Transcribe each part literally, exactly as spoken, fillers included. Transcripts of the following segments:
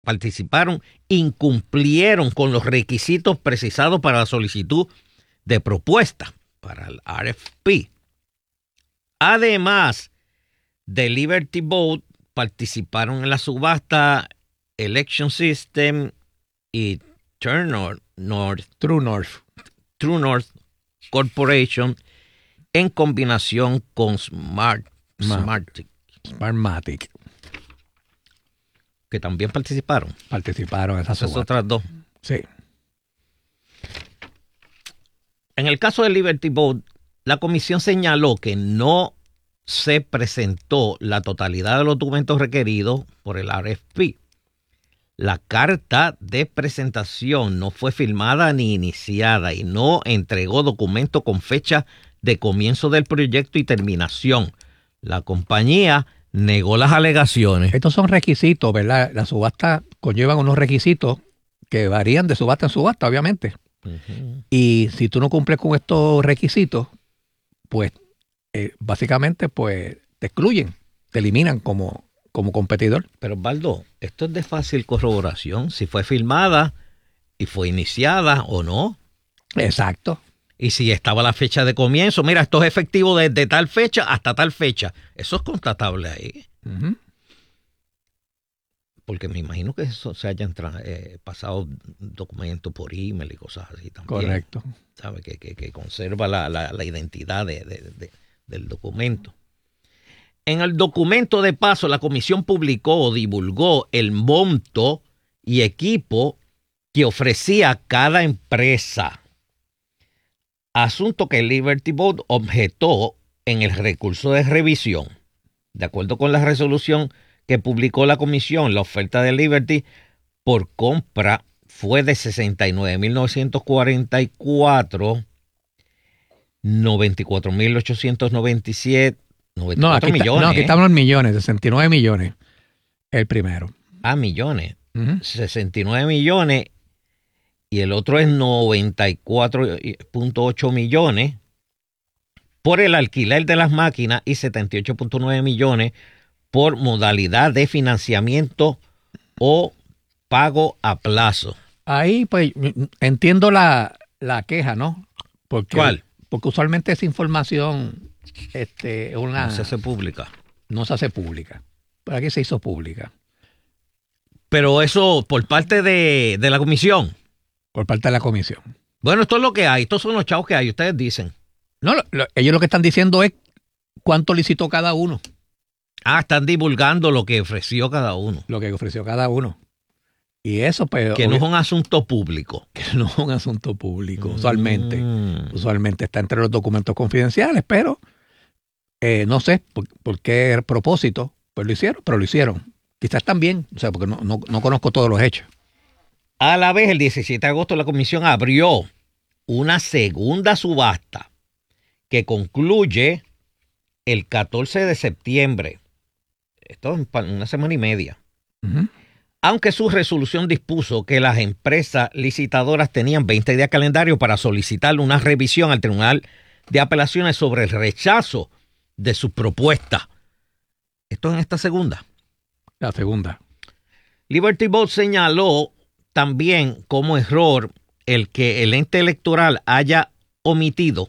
participaron incumplieron con los requisitos precisados para la solicitud de propuesta para el R F P. Además de Liberty Boat, participaron en la subasta Election System y True North, North, True North. True North Corporation en combinación con Smart, Smartmatic, Smartmatic, que también participaron. Participaron en esas Esas subastas. otras dos. Sí. En el caso de Liberty Boat, la comisión señaló que no se presentó la totalidad de los documentos requeridos por el R F P. La carta de presentación no fue firmada ni iniciada y no entregó documento con fecha de comienzo del proyecto y terminación. La compañía negó las alegaciones. Estos son requisitos, ¿verdad? La subasta conllevan unos requisitos que varían de subasta en subasta, obviamente. Uh-huh. Y si tú no cumples con estos requisitos, pues eh, básicamente pues te excluyen, te eliminan como, como competidor. Pero Osvaldo, esto es de fácil corroboración, si fue firmada y fue iniciada o no. Exacto. Y si estaba la fecha de comienzo, mira, esto es efectivo desde tal fecha hasta tal fecha. Eso es constatable ahí. Uh-huh. Porque me imagino que eso se hayan tra- eh, pasado documentos por email y cosas así también. Correcto. ¿Sabe? Que, que, que conserva la, la, la identidad de, de, de, del documento. En el documento de paso, la comisión publicó o divulgó el monto y equipo que ofrecía cada empresa. Asunto que Liberty Boat objetó en el recurso de revisión. De acuerdo con la resolución que publicó la comisión, la oferta de Liberty por compra fue de sesenta y nueve mil novecientos cuarenta y cuatro, noventa y cuatro mil ochocientos noventa y siete, noventa y cuatro no, aquí millones. Está, no, aquí estamos en millones, sesenta y nueve millones el primero. Ah, millones. Uh-huh. sesenta y nueve millones y el otro es noventa y cuatro punto ocho millones por el alquiler de las máquinas y setenta y ocho punto nueve millones por modalidad de financiamiento o pago a plazo. Ahí pues entiendo la, la queja, ¿no? Porque, ¿Cuál? Porque usualmente esa información este, una, no se hace pública. No se hace pública. Pero aquí se hizo pública. Pero eso por parte de, de la comisión. Por parte de la comisión. Bueno, esto es lo que hay. Estos son los chavos que hay. Ustedes dicen. No, lo, lo, ellos lo que están diciendo es cuánto licitó cada uno. Ah, están divulgando lo que ofreció cada uno. Lo que ofreció cada uno. Y eso, pues... Que no es un asunto público. Que no es un asunto público, usualmente. Mm. Usualmente está entre los documentos confidenciales, pero eh, no sé por, por qué propósito, pues lo hicieron, pero lo hicieron. Quizás también, o sea, porque no, no, no conozco todos los hechos. A la vez, el diecisiete de agosto, la comisión abrió una segunda subasta que concluye el catorce de septiembre. Esto es una semana y media. Uh-huh. Aunque su resolución dispuso que las empresas licitadoras tenían veinte días calendario para solicitar una revisión al Tribunal de Apelaciones sobre el rechazo de su propuesta. Esto es en esta segunda. La segunda. Liberty Boat señaló también como error el que el ente electoral haya omitido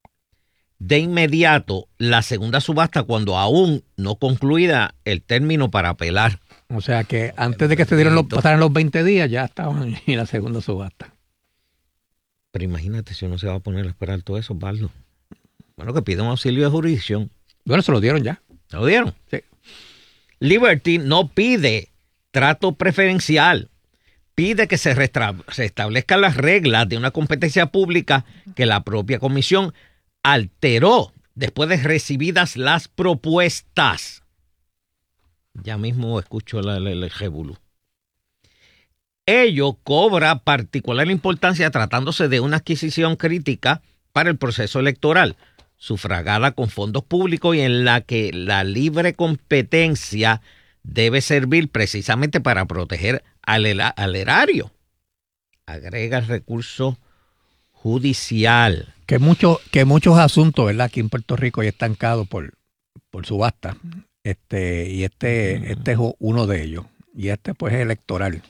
de inmediato la segunda subasta cuando aún no concluida el término para apelar. O sea que antes de que se dieron los, pasaran los veinte días ya estaban en la segunda subasta. Pero imagínate si uno se va a poner a esperar todo eso, Osvaldo. Bueno, que pida un auxilio de jurisdicción. Bueno, se lo dieron ya. ¿Se lo dieron? Sí. Liberty no pide trato preferencial. Pide que se, restra- se establezcan las reglas de una competencia pública que la propia comisión alteró después de recibidas las propuestas. Ya mismo escucho la, la, el revolú. Ello cobra particular importancia tratándose de una adquisición crítica para el proceso electoral, sufragada con fondos públicos y en la que la libre competencia debe servir precisamente para proteger al, al erario. Agrega el recurso judicial. Que, mucho, que muchos asuntos, ¿verdad? Aquí en Puerto Rico ya estancados por, por subasta. Este, y este, mm. este es uno de ellos. y este pues es electoral.